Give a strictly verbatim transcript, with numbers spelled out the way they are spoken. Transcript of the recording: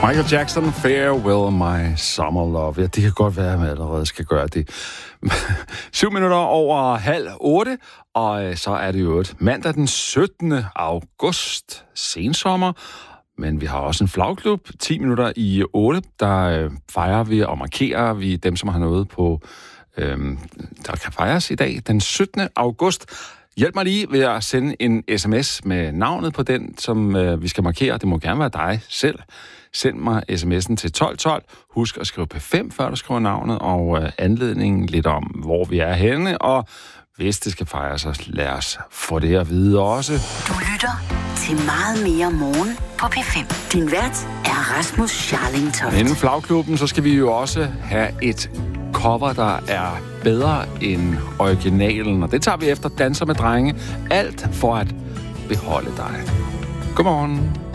Michael Jackson, Farewell My Summer Love. Ja, det kan godt være, at man allerede skal gøre det. Syv minutter over halv otte, og så er det jo et mandag den syttende august, sensommer. Men vi har også en flagklub, ti minutter i otte, der fejrer vi og markerer vi dem, som har noget på, øhm, der kan fejres i dag, den syttende august. Hjælp mig lige ved at sende en sms med navnet på den, som øh, vi skal markere. Det må gerne være dig selv. Send mig sms'en til tolv tolv. Husk at skrive P fem, før du skriver navnet, og øh, anledningen lidt om, hvor vi er henne. Og hvis det skal fejres, så lad os få det at vide også. Du lytter til Meget mere morgen på P fem. Din vært er Rasmus Scharling Toft. Inden flagklubben, så skal vi jo også have et cover, der er bedre end originalen. Og det tager vi efter Danser med drenge. Alt for at beholde dig. Godmorgen.